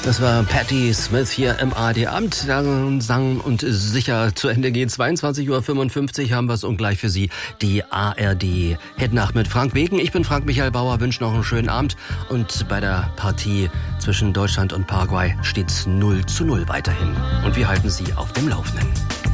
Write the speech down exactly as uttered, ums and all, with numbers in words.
Das war Patti Smith hier im A R D-Abend. Sang und sicher zu Ende geht. zweiundzwanzig Uhr fünfundfünfzig haben wir es und gleich für Sie die A R D-Hitnacht mit Frank Beken. Ich bin Frank Michael Bauer, wünsche noch einen schönen Abend. Und bei der Partie zwischen Deutschland und Paraguay steht's null zu null weiterhin. Und wir halten Sie auf dem Laufenden.